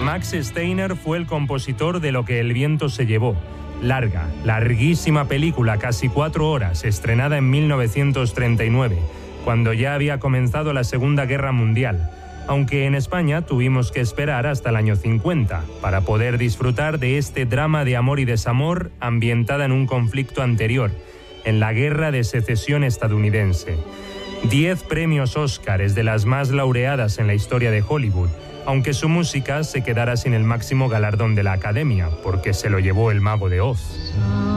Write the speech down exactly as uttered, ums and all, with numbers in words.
Max Steiner fue el compositor de Lo que el viento se llevó. Larga, larguísima película, casi cuatro horas, estrenada en mil novecientos treinta y nueve, cuando ya había comenzado la Segunda Guerra Mundial, aunque en España tuvimos que esperar hasta el año cincuenta para poder disfrutar de este drama de amor y desamor ambientada en un conflicto anterior, en la Guerra de Secesión estadounidense. Diez premios Óscar, es de las más laureadas en la historia de Hollywood, aunque su música se quedara sin el máximo galardón de la Academia, porque se lo llevó El Mago de Oz.